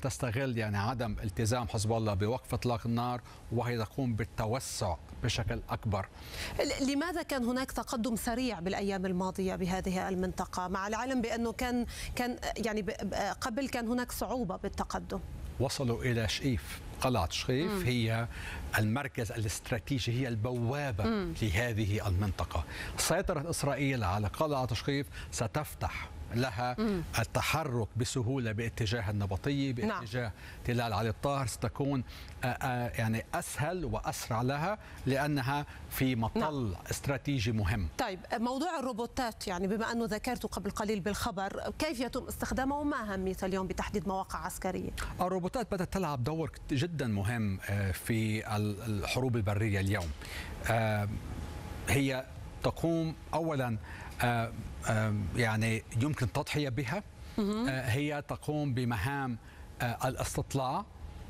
ستستغل يعني عدم التزام حزب الله بوقف اطلاق النار، وهي تقوم بالتوسع بشكل اكبر. لماذا كان هناك تقدم سريع بالايام الماضيه بهذه المنطقه، مع العلم بانه كان يعني قبل كان هناك صعوبه بالتقدم؟ وصلوا الى شقيف. قلعة شقيف هي المركز الاستراتيجي، هي البوابة لهذه المنطقة. سيطرة إسرائيل على قلعة شقيف ستفتح لها التحرك بسهولة باتجاه النبطية، باتجاه تلال علي الطاهر، ستكون يعني أسهل وأسرع لها لأنها في مطل استراتيجي مهم. طيب، موضوع الروبوتات، يعني بما أنه ذكرت قبل قليل بالخبر، كيف يتم استخدامها وما أهمية اليوم بتحديد مواقع عسكرية؟ الروبوتات بدأت تلعب دور جدا مهم في الحروب البرية اليوم. هي تقوم أولا يعني يمكن التضحية بها. هي تقوم بمهام الاستطلاع،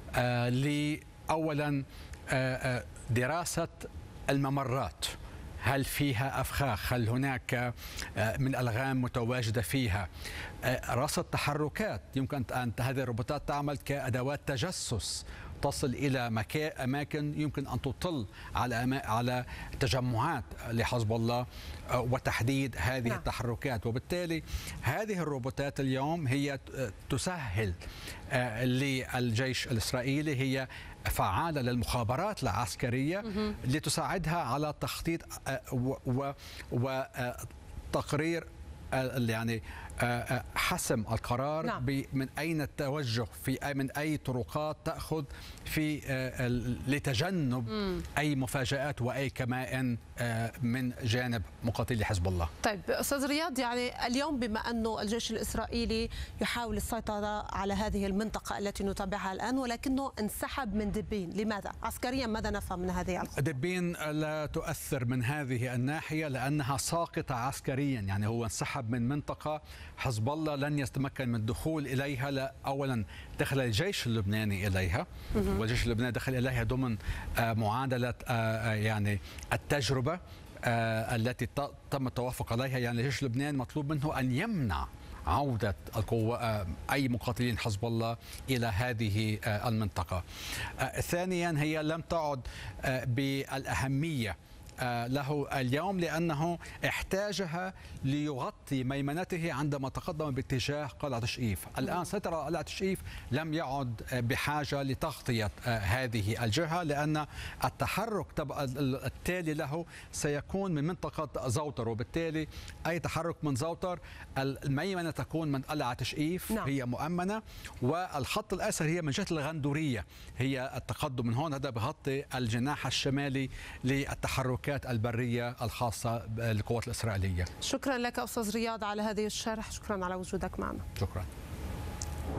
لأولا دراسة الممرات، هل فيها أفخاخ، هل هناك من ألغام متواجدة فيها، رصد تحركات. يمكن أن هذه الروبوتات تعمل كأدوات تجسس، تصل إلى أماكن يمكن أن تطل على تجمعات لحزب الله وتحديد هذه التحركات. وبالتالي هذه الروبوتات اليوم هي تسهل للجيش الإسرائيلي، هي فعالة للمخابرات العسكرية لتساعدها على تخطيط وتقرير يعني حسم القرار من أين التوجه، من أي طرقات تأخذ في لتجنب أي مفاجآت وأي كمائن من جانب مقاتلي حزب الله. طيب أستاذ رياض، يعني اليوم بما أنه الجيش الإسرائيلي يحاول السيطرة على هذه المنطقة التي نتابعها الآن، ولكنه انسحب من دبين، لماذا؟ عسكريا ماذا نفهم من هذه الخطوة؟ دبين لا تؤثر من هذه الناحية لأنها ساقطة عسكريا، يعني هو انسحب من منطقة حزب الله لن يتمكن من الدخول إليها. أولا دخل الجيش اللبناني إليها، والجيش اللبناني دخل إليها ضمن معادلة يعني التجربة التي تم التوافق عليها. يعني الجيش اللبناني مطلوب منه أن يمنع عودة القوة أي مقاتلين حزب الله إلى هذه المنطقة. ثانيا هي لم تعد بالأهمية له اليوم لأنه احتاجها ليغطي ميمنته عندما تقدم باتجاه قلعة شقيف. الآن سيطر على قلعة شقيف، لم يعد بحاجة لتغطية هذه الجهة، لأن التحرك التالي له سيكون من منطقة زوتر، وبالتالي أي تحرك من زوتر الميمنة تكون من قلعة شقيف. هي مؤمنة، والخط الأيسر هي من جهة الغندورية، هي التقدم من هون. هذا بغطي الجناح الشمالي للتحرك البرية الخاصة بالقوات الإسرائيلية. شكرا لك أستاذ رياض على هذه الشرح، شكرا على وجودك معنا. شكرا.